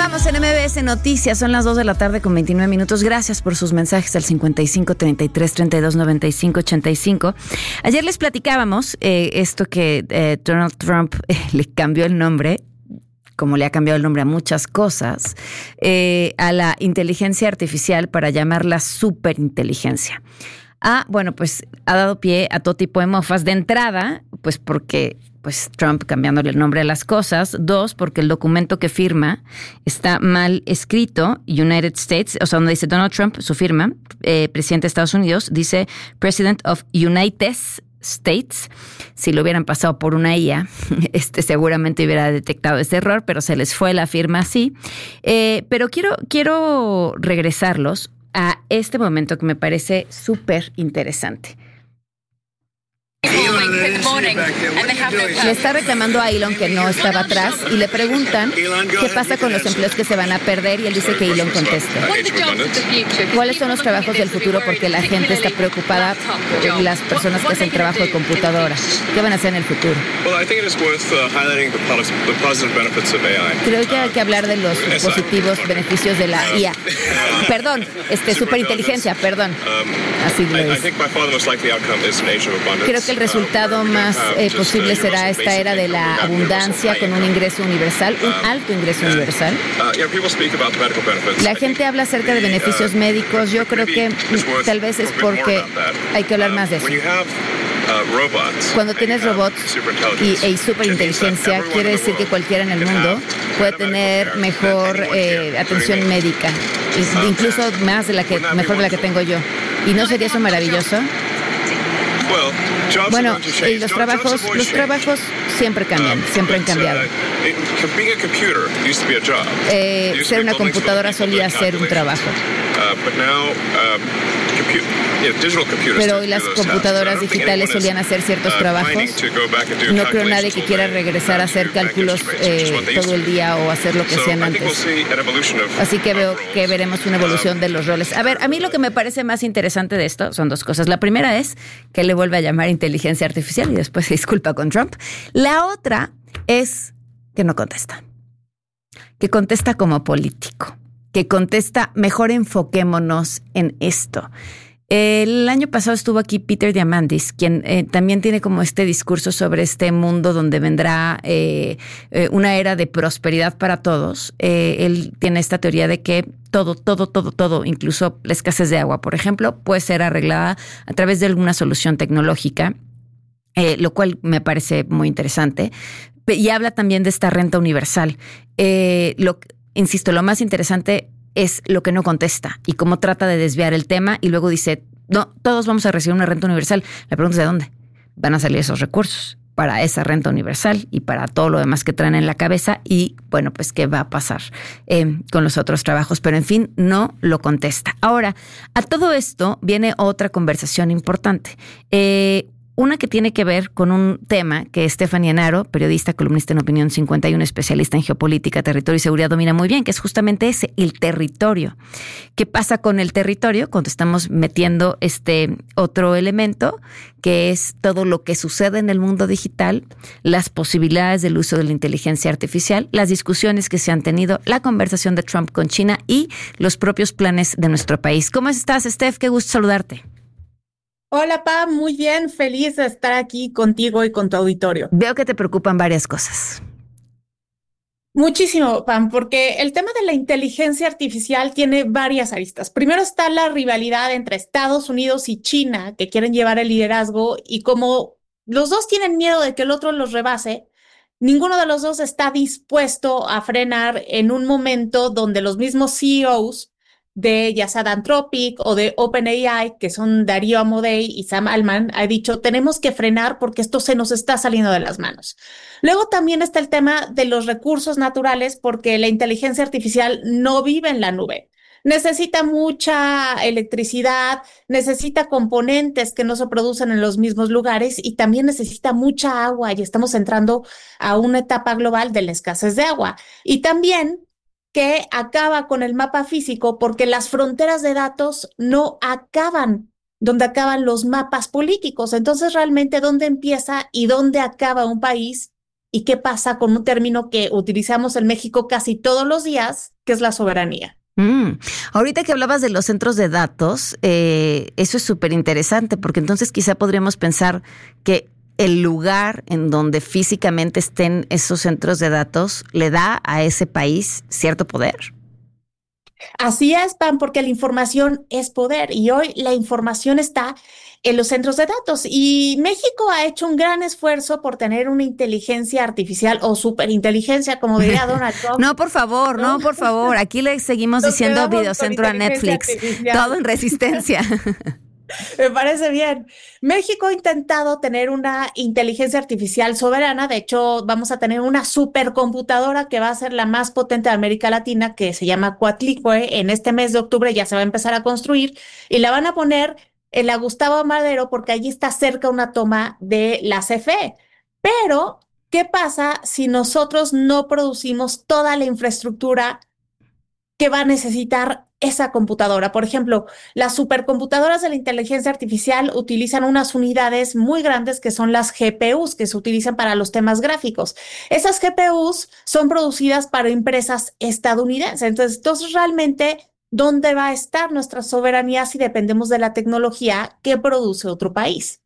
Continuamos en MBS Noticias, son las 2 de la tarde con 29 minutos. Gracias por sus mensajes al 55 33 32 95 85. Ayer les platicábamos esto que Donald Trump le cambió el nombre, como le ha cambiado el nombre a muchas cosas, a la inteligencia artificial para llamarla superinteligencia. Bueno, pues ha dado pie a todo tipo de mofas. De entrada, pues porque Trump cambiándole el nombre a las cosas. 2, porque el documento que firma está mal escrito. United States, o sea, donde dice Donald Trump, su firma, presidente de Estados Unidos, dice President of United States. Si lo hubieran pasado por una IA, seguramente hubiera detectado este error, pero se les fue la firma así. Pero quiero regresarlos a este momento que me parece súper interesante. Le está reclamando a Elon que no estaba atrás y le preguntan qué pasa con los empleos que se van a perder y él dice que Elon conteste. ¿Cuáles son los trabajos del futuro? Porque la gente está preocupada por las personas que hacen trabajo de computadora. ¿Qué van a hacer en el futuro? Creo que hay que hablar de los positivos beneficios de la IA. Perdón, superinteligencia, perdón. Así lo es. Creo que el resultado más posible será esta era de la abundancia con un ingreso universal, un alto ingreso universal. La gente habla acerca de beneficios médicos. Yo creo que tal vez es porque hay que hablar más de eso. Cuando tienes robots y superinteligencia, quiere decir que cualquiera en el mundo puede tener mejor atención médica, incluso mejor de la que tengo yo. ¿Y no sería eso maravilloso? Bueno, y los trabajos siempre cambian, siempre han cambiado. Ser una computadora solía ser un trabajo. Pero hoy las computadoras digitales solían hacer ciertos trabajos. No creo nadie que quiera regresar a hacer cálculos todo el día o hacer lo que hacían antes. Así que veo que veremos una evolución de los roles. A ver, a mí lo que me parece más interesante de esto son dos cosas. La primera es que le vuelve a llamar inteligencia artificial y después se disculpa con Trump. La otra es que no contesta. Que contesta como político. Que contesta, mejor enfoquémonos en esto. El año pasado estuvo aquí Peter Diamandis, quien también tiene como este discurso sobre este mundo donde vendrá una era de prosperidad para todos. Él tiene esta teoría de que todo, incluso la escasez de agua, por ejemplo, puede ser arreglada a través de alguna solución tecnológica, lo cual me parece muy interesante. Y habla también de esta renta universal. Insisto, lo más interesante es lo que no contesta y cómo trata de desviar el tema y luego dice, no, todos vamos a recibir una renta universal. La pregunta es ¿de dónde van a salir esos recursos para esa renta universal y para todo lo demás que traen en la cabeza? Y bueno, pues qué va a pasar con los otros trabajos, pero en fin, no lo contesta. Ahora, a todo esto viene otra conversación importante. Una que tiene que ver con un tema que Estefanía Enaro, periodista, columnista en Opinión 51, especialista en geopolítica, territorio y seguridad, domina muy bien, que es justamente ese, el territorio. ¿Qué pasa con el territorio cuando estamos metiendo este otro elemento, que es todo lo que sucede en el mundo digital, las posibilidades del uso de la inteligencia artificial, las discusiones que se han tenido, la conversación de Trump con China y los propios planes de nuestro país? ¿Cómo estás, Steph? Qué gusto saludarte. Hola, Pam, muy bien, feliz de estar aquí contigo y con tu auditorio. Veo que te preocupan varias cosas. Muchísimo, Pam, porque el tema de la inteligencia artificial tiene varias aristas. Primero está la rivalidad entre Estados Unidos y China, que quieren llevar el liderazgo, y como los dos tienen miedo de que el otro los rebase, ninguno de los dos está dispuesto a frenar en un momento donde los mismos CEOs de ya sea de Anthropic o de OpenAI, que son Darío Amodei y Sam Altman, ha dicho, tenemos que frenar porque esto se nos está saliendo de las manos. Luego también está el tema de los recursos naturales, porque la inteligencia artificial no vive en la nube. Necesita mucha electricidad, necesita componentes que no se producen en los mismos lugares y también necesita mucha agua, y estamos entrando a una etapa global de la escasez de agua. Y también que acaba con el mapa físico, porque las fronteras de datos no acaban donde acaban los mapas políticos. Entonces, realmente, ¿dónde empieza y dónde acaba un país ¿Y qué pasa con un término que utilizamos en México casi todos los días, que es la soberanía? Ahorita que hablabas de los centros de datos, eso es súper interesante, porque entonces quizá podríamos pensar que el lugar en donde físicamente estén esos centros de datos le da a ese país cierto poder. Así es, Pam, porque la información es poder y hoy la información está en los centros de datos y México ha hecho un gran esfuerzo por tener una inteligencia artificial o superinteligencia, como diría Donald Trump. No, por favor, no, por favor. Aquí le seguimos diciendo videocentro a Netflix. Artificial. Todo en resistencia. Me parece bien. México ha intentado tener una inteligencia artificial soberana. De hecho, vamos a tener una supercomputadora que va a ser la más potente de América Latina, que se llama Coatlicue. En este mes de octubre ya se va a empezar a construir y la van a poner en la Gustavo Madero porque allí está cerca una toma de la CFE. Pero, ¿qué pasa si nosotros no producimos toda la infraestructura que va a necesitar esa computadora? Por ejemplo, las supercomputadoras de la inteligencia artificial utilizan unas unidades muy grandes que son las GPUs, que se utilizan para los temas gráficos. Esas GPUs son producidas para empresas estadounidenses. Entonces realmente, ¿dónde va a estar nuestra soberanía si dependemos de la tecnología que produce otro país?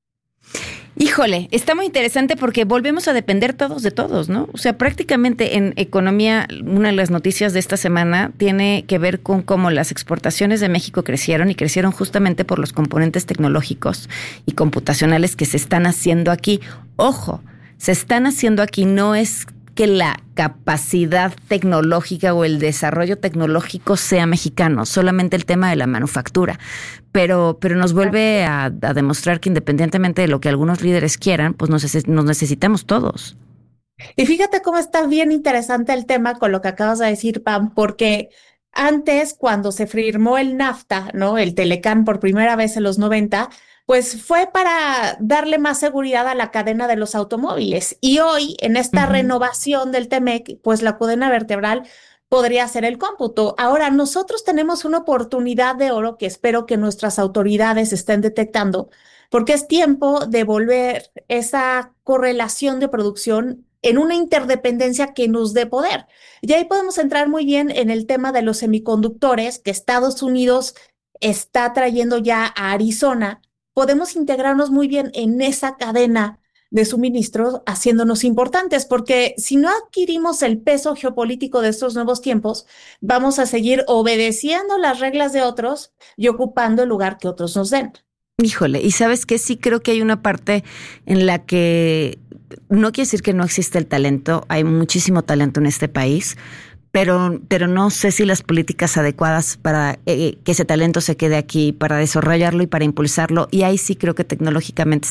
Híjole, está muy interesante porque volvemos a depender todos de todos, ¿no? O sea, prácticamente en economía, una de las noticias de esta semana tiene que ver con cómo las exportaciones de México crecieron y crecieron justamente por los componentes tecnológicos y computacionales que se están haciendo aquí. Ojo, se están haciendo aquí, no es que la capacidad tecnológica o el desarrollo tecnológico sea mexicano, solamente el tema de la manufactura. Pero nos vuelve a demostrar que independientemente de lo que algunos líderes quieran, pues nos necesitamos todos. Y fíjate cómo está bien interesante el tema con lo que acabas de decir, Pam, porque antes, cuando se firmó el NAFTA, ¿no? El Telecán por primera vez en los 90, pues fue para darle más seguridad a la cadena de los automóviles. Y hoy, en esta renovación del TEMEC, pues la cadena vertebral podría ser el cómputo. Ahora, nosotros tenemos una oportunidad de oro que espero que nuestras autoridades estén detectando, porque es tiempo de volver esa correlación de producción en una interdependencia que nos dé poder. Y ahí podemos entrar muy bien en el tema de los semiconductores que Estados Unidos está trayendo ya a Arizona. Podemos integrarnos muy bien en esa cadena de suministros haciéndonos importantes, porque si no adquirimos el peso geopolítico de estos nuevos tiempos, vamos a seguir obedeciendo las reglas de otros y ocupando el lugar que otros nos den. Híjole, y ¿sabes qué? Sí creo que hay una parte en la que no quiere decir que no existe el talento, hay muchísimo talento en este país, pero no sé si las políticas adecuadas para que ese talento se quede aquí, para desarrollarlo y para impulsarlo. Y ahí sí creo que tecnológicamente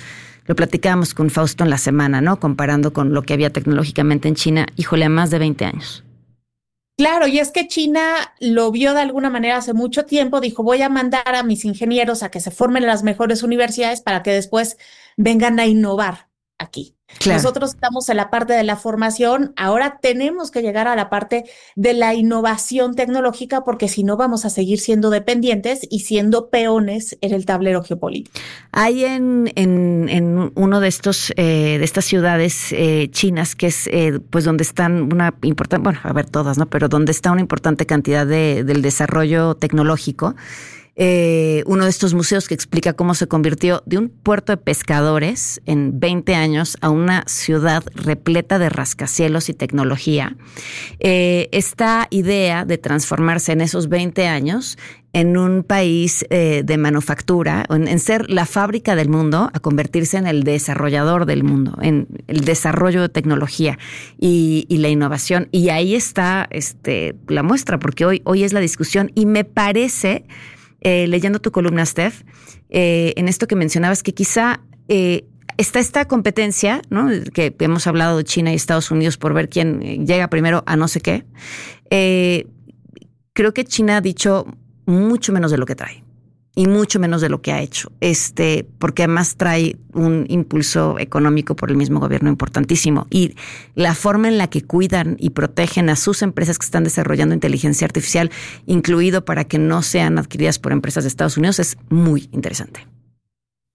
lo platicábamos con Fausto en la semana, ¿no? Comparando con lo que había tecnológicamente en China, híjole, a más de 20 años. Claro, y es que China lo vio de alguna manera hace mucho tiempo, dijo, voy a mandar a mis ingenieros a que se formen en las mejores universidades para que después vengan a innovar aquí. Claro. Nosotros estamos en la parte de la formación, ahora tenemos que llegar a la parte de la innovación tecnológica porque si no vamos a seguir siendo dependientes y siendo peones en el tablero geopolítico. Hay en uno de estas ciudades chinas que es pues donde están una importante, bueno, a ver todas, ¿no? Pero donde está una importante cantidad del desarrollo tecnológico. Uno de estos museos que explica cómo se convirtió de un puerto de pescadores en 20 años a una ciudad repleta de rascacielos y tecnología. Esta idea de transformarse en esos 20 años en un país de manufactura, en ser la fábrica del mundo, a convertirse en el desarrollador del mundo, en el desarrollo de tecnología y la innovación. Y ahí está la muestra, porque hoy es la discusión y me parece... leyendo tu columna, Steph, en esto que mencionabas, que quizá está esta competencia, ¿no? Que hemos hablado de China y Estados Unidos por ver quién llega primero a no sé qué. Creo que China ha dicho mucho menos de lo que trae y mucho menos de lo que ha hecho, porque además trae un impulso económico por el mismo gobierno importantísimo y la forma en la que cuidan y protegen a sus empresas que están desarrollando inteligencia artificial, incluido para que no sean adquiridas por empresas de Estados Unidos, es muy interesante.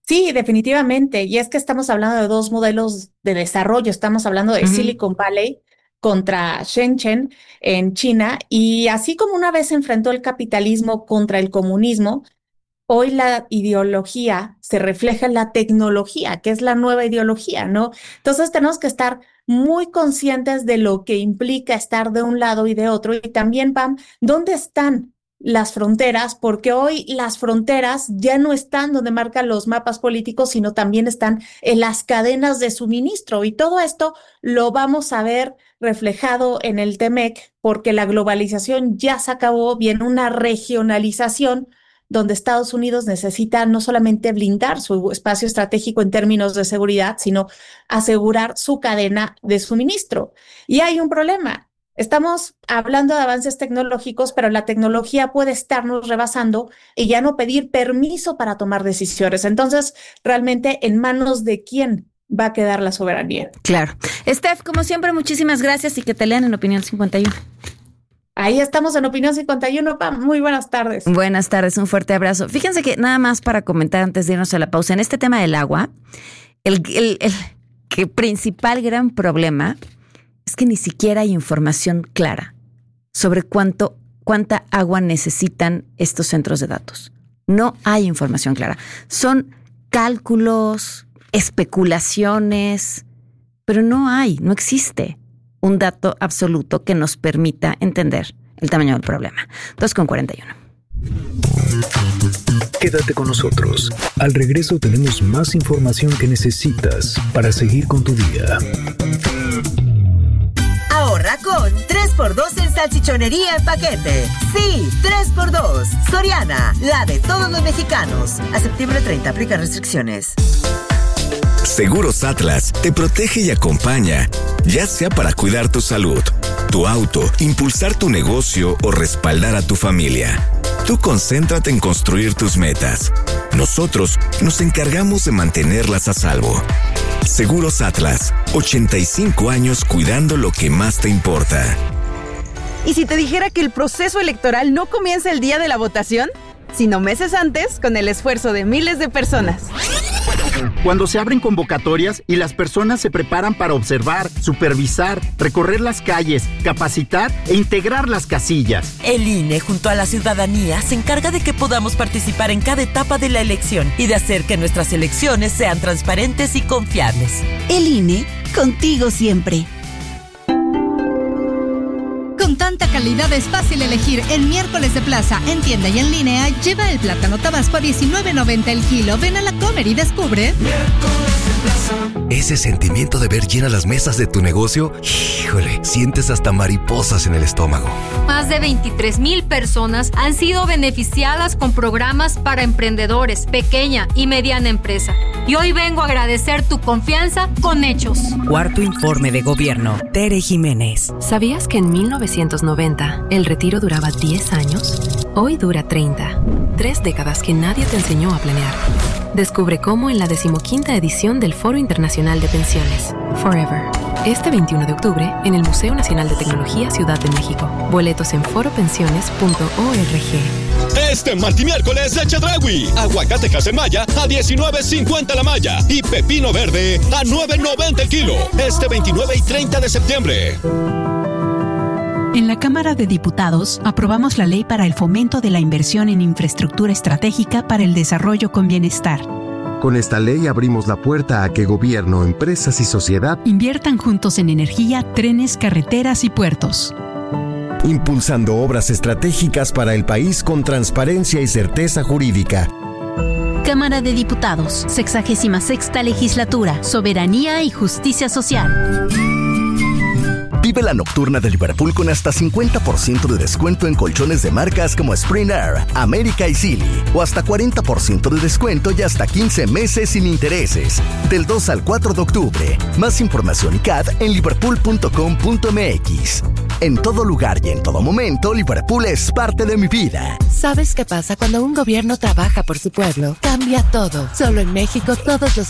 Sí, definitivamente. Y es que estamos hablando de dos modelos de desarrollo. Estamos hablando de Silicon Valley contra Shenzhen en China. Y así como una vez se enfrentó el capitalismo contra el comunismo, hoy la ideología se refleja en la tecnología, que es la nueva ideología, ¿no? Entonces tenemos que estar muy conscientes de lo que implica estar de un lado y de otro. Y también, Pam, ¿dónde están las fronteras? Porque hoy las fronteras ya no están donde marcan los mapas políticos, sino también están en las cadenas de suministro. Y todo esto lo vamos a ver reflejado en el TEMEC, porque la globalización ya se acabó, viene una regionalización donde Estados Unidos necesita no solamente blindar su espacio estratégico en términos de seguridad, sino asegurar su cadena de suministro. Y hay un problema. Estamos hablando de avances tecnológicos, pero la tecnología puede estarnos rebasando y ya no pedir permiso para tomar decisiones. Entonces, realmente, ¿en manos de quién va a quedar la soberanía? Claro. Steph, como siempre, muchísimas gracias y que te lean en Opinión 51. Ahí estamos en Opinión 51, Pam. Muy buenas tardes. Buenas tardes, un fuerte abrazo. Fíjense que nada más para comentar antes de irnos a la pausa, en este tema del agua, el principal gran problema es que ni siquiera hay información clara sobre cuánta agua necesitan estos centros de datos. No hay información clara. Son cálculos, especulaciones, pero no existe un dato absoluto que nos permita entender el tamaño del problema. 2:41. Quédate con nosotros. Al regreso tenemos más información que necesitas para seguir con tu día. Ahorra con 3x2 en salchichonería en paquete. Sí, 3x2. Soriana, la de todos los mexicanos. A septiembre 30, aplica restricciones. Seguros Atlas te protege y acompaña, ya sea para cuidar tu salud, tu auto, impulsar tu negocio o respaldar a tu familia. Tú concéntrate en construir tus metas. Nosotros nos encargamos de mantenerlas a salvo. Seguros Atlas, 85 años cuidando lo que más te importa. ¿Y si te dijera que el proceso electoral no comienza el día de la votación, sino meses antes, con el esfuerzo de miles de personas? Cuando se abren convocatorias y las personas se preparan para observar, supervisar, recorrer las calles, capacitar e integrar las casillas. El INE, junto a la ciudadanía, se encarga de que podamos participar en cada etapa de la elección y de hacer que nuestras elecciones sean transparentes y confiables. El INE, contigo siempre. Con tanta calidad es fácil elegir. En Miércoles de Plaza, en tienda y en línea, lleva el plátano tabasco a $19.90 el kilo. Ven a la Comer y descubre. Ese sentimiento de ver llenas las mesas de tu negocio, híjole, sientes hasta mariposas en el estómago. Más de 23,000 personas han sido beneficiadas con programas para emprendedores, pequeña y mediana empresa. Y hoy vengo a agradecer tu confianza con hechos. Cuarto informe de gobierno. Tere Jiménez. ¿Sabías que en 1990 el retiro duraba 10 años? Hoy dura 30. 3 décadas que nadie te enseñó a planear. Descubre cómo en la 15ª edición del Foro Internacional de Pensiones, Forever. Este 21 de octubre en el Museo Nacional de Tecnología Ciudad de México. Boletos en foropensiones.org. Este martimiércoles de Chedraui. Aguacate Casemaya a $19.50 la malla y pepino verde a $9.90 el kilo. Este 29 y 30 de septiembre. En la Cámara de Diputados aprobamos la Ley para el Fomento de la Inversión en Infraestructura Estratégica para el Desarrollo con Bienestar. Con esta ley abrimos la puerta a que gobierno, empresas y sociedad inviertan juntos en energía, trenes, carreteras y puertos. Impulsando obras estratégicas para el país con transparencia y certeza jurídica. Cámara de Diputados, 66ª Legislatura, Soberanía y Justicia Social. Vive la nocturna de Liverpool con hasta 50% de descuento en colchones de marcas como Spring Air, América y Sealy. O hasta 40% de descuento y hasta 15 meses sin intereses. Del 2 al 4 de octubre. Más información y CAD en liverpool.com.mx. En todo lugar y en todo momento, Liverpool es parte de mi vida. ¿Sabes qué pasa cuando un gobierno trabaja por su pueblo? Cambia todo. Solo en México todos los